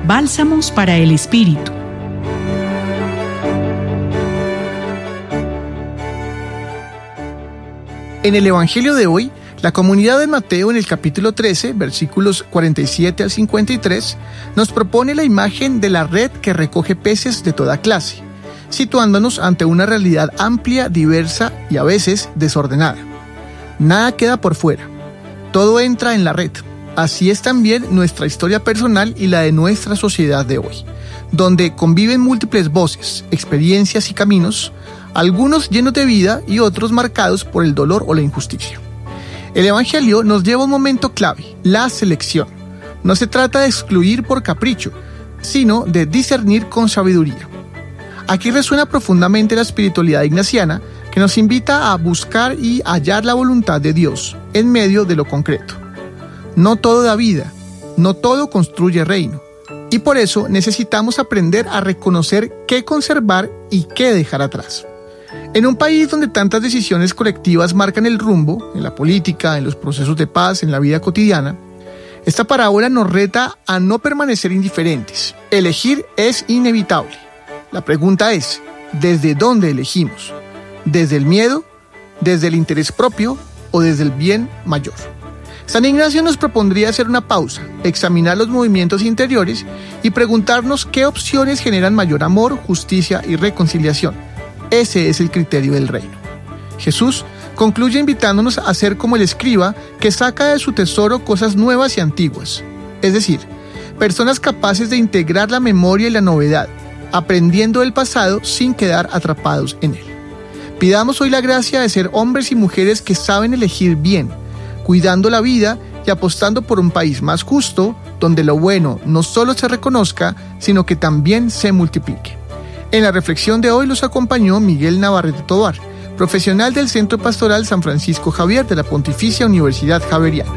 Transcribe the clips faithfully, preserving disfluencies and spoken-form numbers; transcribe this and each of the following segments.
Bálsamos para el Espíritu. En el Evangelio de hoy, la comunidad de Mateo en el capítulo trece, versículos cuarenta y siete al cincuenta y tres, nos propone la imagen de la red que recoge peces de toda clase, situándonos ante una realidad amplia, diversa y a veces desordenada. Nada queda por fuera, todo entra en la red. Así es también nuestra historia personal y la de nuestra sociedad de hoy, donde conviven múltiples voces, experiencias y caminos, algunos llenos de vida y otros marcados por el dolor o la injusticia. El Evangelio nos lleva a un momento clave, la selección. No se trata de excluir por capricho, sino de discernir con sabiduría. Aquí resuena profundamente la espiritualidad ignaciana, que nos invita a buscar y hallar la voluntad de Dios en medio de lo concreto. No todo da vida, no todo construye reino, y por eso necesitamos aprender a reconocer qué conservar y qué dejar atrás. En un país donde tantas decisiones colectivas marcan el rumbo, en la política, en los procesos de paz, en la vida cotidiana, esta parábola nos reta a no permanecer indiferentes. Elegir es inevitable. La pregunta es, ¿desde dónde elegimos? ¿Desde el miedo, desde el interés propio o desde el bien mayor? San Ignacio nos propondría hacer una pausa, examinar los movimientos interiores y preguntarnos qué opciones generan mayor amor, justicia y reconciliación. Ese es el criterio del reino. Jesús concluye invitándonos a ser como el escriba que saca de su tesoro cosas nuevas y antiguas, es decir, personas capaces de integrar la memoria y la novedad, aprendiendo del pasado sin quedar atrapados en él. Pidamos hoy la gracia de ser hombres y mujeres que saben elegir bien, cuidando la vida y apostando por un país más justo, donde lo bueno no solo se reconozca, sino que también se multiplique. En la reflexión de hoy los acompañó Miguel Navarrete Tovar, profesional del Centro Pastoral San Francisco Javier de la Pontificia Universidad Javeriana.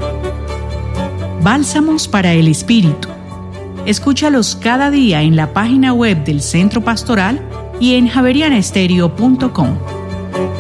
Bálsamos para el Espíritu. Escúchalos cada día en la página web del Centro Pastoral y en javeriana estéreo punto com.